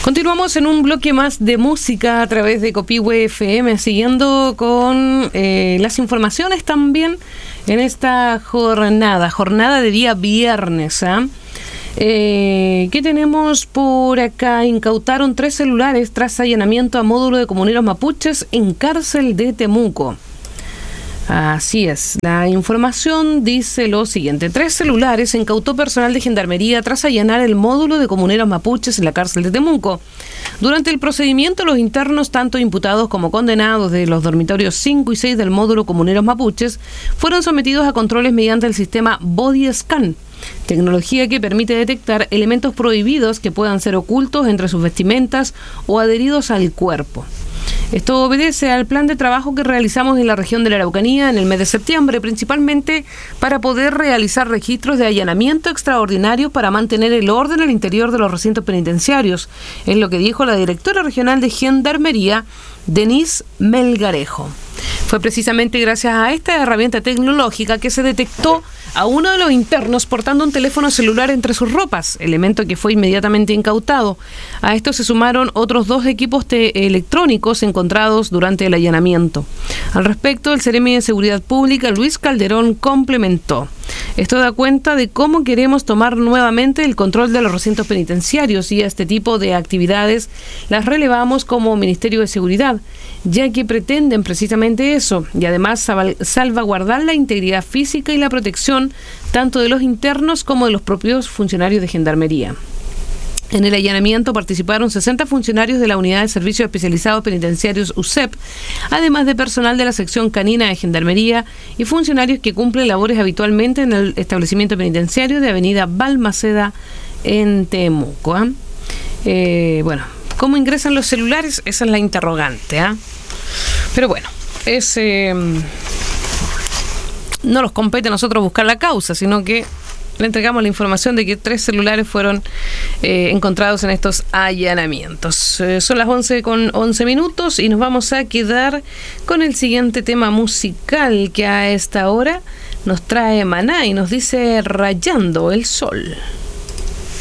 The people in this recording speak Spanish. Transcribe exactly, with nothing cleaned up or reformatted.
Continuamos en un bloque más de música a través de Copihue F M, siguiendo con eh, las informaciones también en esta jornada, jornada de día viernes. ¿eh? Eh, ¿Qué tenemos por acá? Incautaron tres celulares tras allanamiento a módulo de comuneros mapuches en cárcel de Temuco. Así es, la información dice lo siguiente: tres celulares incautó personal de gendarmería tras allanar el módulo de comuneros mapuches en la cárcel de Temuco. Durante el procedimiento, los internos, tanto imputados como condenados de los dormitorios cinco y seis del módulo comuneros mapuches, fueron sometidos a controles mediante el sistema Body Scan, tecnología que permite detectar elementos prohibidos que puedan ser ocultos entre sus vestimentas o adheridos al cuerpo. Esto obedece al plan de trabajo que realizamos en la región de la Araucanía en el mes de septiembre, principalmente para poder realizar registros de allanamiento extraordinario para mantener el orden al interior de los recintos penitenciarios, es lo que dijo la directora regional de Gendarmería, Denise Melgarejo. Fue precisamente gracias a esta herramienta tecnológica que se detectó a uno de los internos portando un teléfono celular entre sus ropas, elemento que fue inmediatamente incautado. A esto se sumaron otros dos equipos te- electrónicos encontrados durante el allanamiento. Al respecto, el Seremi de Seguridad Pública, Luis Calderón, complementó: esto da cuenta de cómo queremos tomar nuevamente el control de los recintos penitenciarios, y a este tipo de actividades las relevamos como Ministerio de Seguridad, ya que pretenden precisamente eso, y además sal- salvaguardar la integridad física y la protección tanto de los internos como de los propios funcionarios de Gendarmería. En el allanamiento participaron sesenta funcionarios de la Unidad de Servicios Especializados Penitenciarios U S E P, además de personal de la sección canina de Gendarmería y funcionarios que cumplen labores habitualmente en el establecimiento penitenciario de Avenida Balmaceda en Temuco. ¿eh? Eh, bueno, ¿cómo ingresan los celulares? Esa es la interrogante. ¿eh? Pero bueno, es... Eh, no nos compete a nosotros buscar la causa, sino que le entregamos la información de que tres celulares fueron eh, encontrados en estos allanamientos. Eh, son las once con once minutos y nos vamos a quedar con el siguiente tema musical que a esta hora nos trae Maná y nos dice Rayando el Sol.